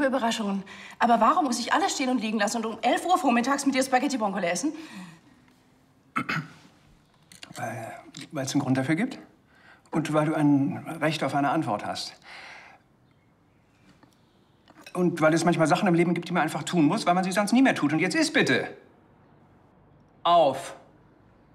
liebe Überraschungen. Aber warum muss ich alles stehen und liegen lassen und um 11 Uhr vormittags mit dir Spaghetti Boncole essen? Weil es einen Grund dafür gibt. Und weil du ein Recht auf eine Antwort hast. Und weil es manchmal Sachen im Leben gibt, die man einfach tun muss, weil man sie sonst nie mehr tut. Und jetzt isst bitte. Auf.